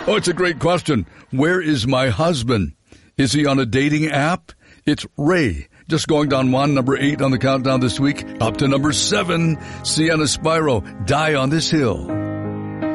Oh, it's a great question. Where is my husband? Is he on a dating app? It's Ray. Just going down one, number 8 on the countdown this week, up to number 7. Sienna Spyro, Die on This Hill.